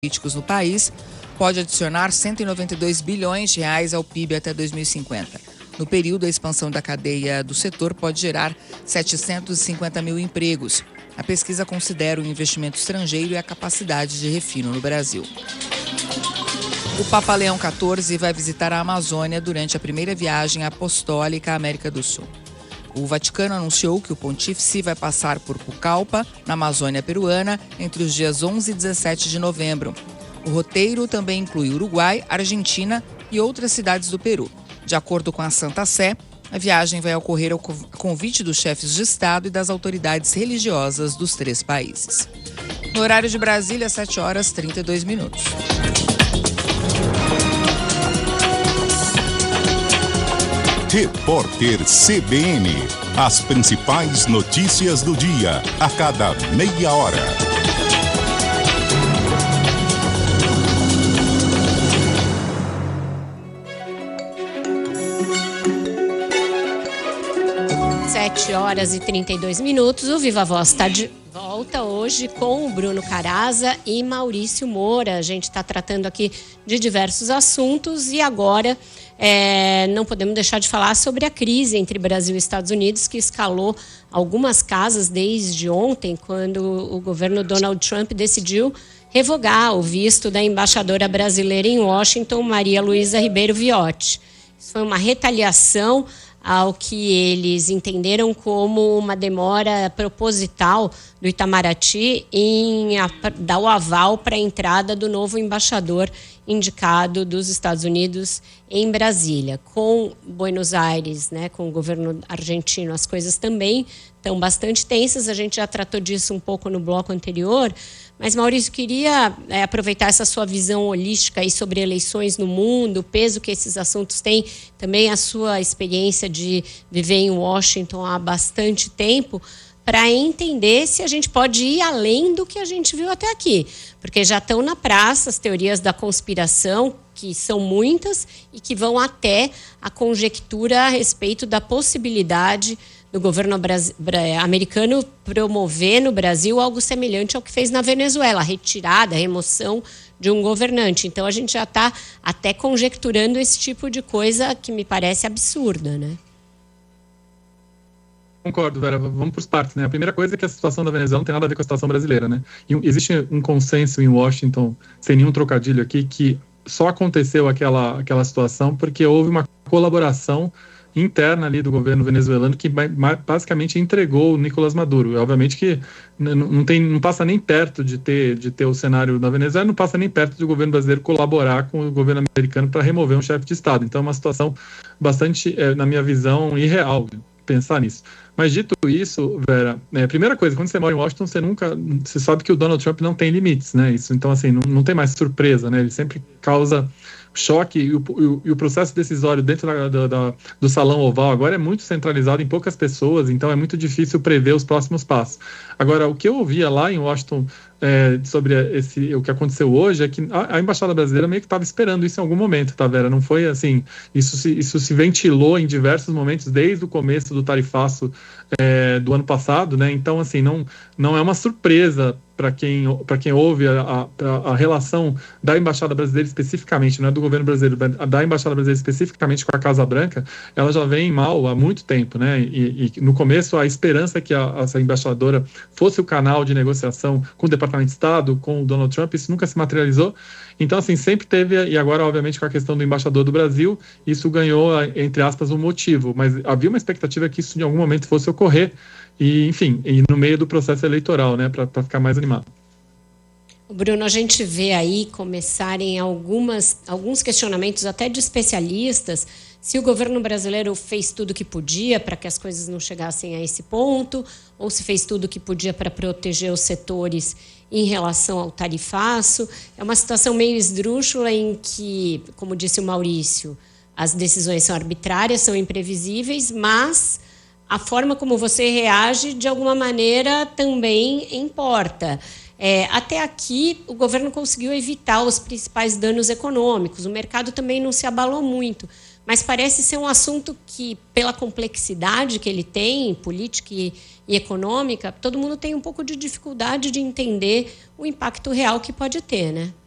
políticos no país pode adicionar 192 bilhões de reais ao PIB até 2050. No período, a expansão da cadeia do setor pode gerar 750 mil empregos. A pesquisa considera o investimento estrangeiro e a capacidade de refino no Brasil. O Papa Leão XIV vai visitar a Amazônia durante a primeira viagem apostólica à América do Sul. O Vaticano anunciou que o pontífice vai passar por Pucallpa, na Amazônia peruana, entre os dias 11 e 17 de novembro. O roteiro também inclui Uruguai, Argentina e outras cidades do Peru. De acordo com a Santa Sé, a viagem vai ocorrer ao convite dos chefes de Estado e das autoridades religiosas dos 3 países. No horário de Brasília, 7h32. Repórter CBN. As principais notícias do dia, a cada meia hora. Sete horas e 32 minutos. O Viva Voz está de volta hoje com o Bruno Caraza e Maurício Moura. A gente está tratando aqui de diversos assuntos e agora não podemos deixar de falar sobre a crise entre Brasil e Estados Unidos, que escalou algumas casas desde ontem, quando o governo Donald Trump decidiu revogar o visto da embaixadora brasileira em Washington, Maria Luísa Ribeiro Viotti. Isso foi uma retaliação ao que eles entenderam como uma demora proposital do Itamaraty em dar o aval para a entrada do novo embaixador indicado dos Estados Unidos em Brasília. Com Buenos Aires, com o governo argentino, as coisas também estão bastante tensas. A gente já tratou disso um pouco no bloco anterior, mas, Maurício, queria aproveitar essa sua visão holística aí sobre eleições no mundo, o peso que esses assuntos têm, também a sua experiência de viver em Washington há bastante tempo, para entender se a gente pode ir além do que a gente viu até aqui. Porque já estão na praça as teorias da conspiração, que são muitas, e que vão até a conjectura a respeito da possibilidade do governo americano promover no Brasil algo semelhante ao que fez na Venezuela, a retirada, a remoção de um governante. Então, a gente já está até conjecturando esse tipo de coisa que me parece absurda, né? Concordo, Vera. Vamos para os partes, né? A primeira coisa é que a situação da Venezuela não tem nada a ver com a situação brasileira, né? E existe um consenso em Washington, sem nenhum trocadilho aqui, que só aconteceu aquela situação porque houve uma colaboração interna ali do governo venezuelano que basicamente entregou o Nicolás Maduro. Obviamente que não passa nem perto de ter o cenário da Venezuela, não passa nem perto do governo brasileiro colaborar com o governo americano para remover um chefe de Estado. Então é uma situação bastante, na minha visão, irreal pensar nisso. Mas dito isso, Vera, primeira coisa, quando você mora em Washington, você sabe que o Donald Trump não tem limites, né? Isso, então, assim, não tem mais surpresa, né? Ele sempre causa choque e o processo decisório dentro do Salão Oval agora é muito centralizado em poucas pessoas, então é muito difícil prever os próximos passos. Agora, o que eu ouvia lá em Washington sobre o que aconteceu hoje é que a Embaixada Brasileira meio que estava esperando isso em algum momento, tá, Vera? Não foi assim, isso se ventilou em diversos momentos desde o começo do tarifaço do ano passado, né? Então, assim, não é uma surpresa para quem ouve a relação da Embaixada Brasileira especificamente, não é do governo brasileiro, da Embaixada Brasileira especificamente com a Casa Branca, ela já vem mal há muito tempo, né? E no começo a esperança que essa embaixadora fosse o canal de negociação com o Departamento de Estado, com o Donald Trump, isso nunca se materializou. Então, assim, sempre teve, e agora, obviamente, com a questão do embaixador do Brasil, isso ganhou, entre aspas, um motivo, mas havia uma expectativa que isso em algum momento fosse ocorrer, e, enfim, no meio do processo eleitoral, né, para ficar mais animado. Bruno, a gente vê aí começarem alguns questionamentos até de especialistas, se o governo brasileiro fez tudo o que podia para que as coisas não chegassem a esse ponto, ou se fez tudo o que podia para proteger os setores em relação ao tarifaço. É uma situação meio esdrúxula em que, como disse o Maurício, as decisões são arbitrárias, são imprevisíveis, mas a forma como você reage, de alguma maneira, também importa. Até aqui, o governo conseguiu evitar os principais danos econômicos. O mercado também não se abalou muito. Mas parece ser um assunto que, pela complexidade que ele tem, política e econômica, todo mundo tem um pouco de dificuldade de entender o impacto real que pode ter, né?